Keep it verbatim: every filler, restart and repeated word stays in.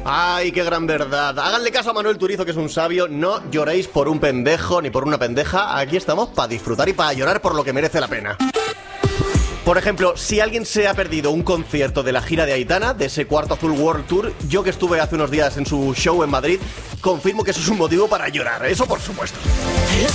Ay, qué gran verdad. Háganle caso a Manuel Turizo, que es un sabio. No lloréis por un pendejo ni por una pendeja. Aquí estamos para disfrutar y para llorar por lo que merece la pena. Por ejemplo, si alguien se ha perdido un concierto de la gira de Aitana, de ese Cuarto Azul World Tour, yo que estuve hace unos días en su show en Madrid, confirmo que eso es un motivo para llorar. Eso por supuesto.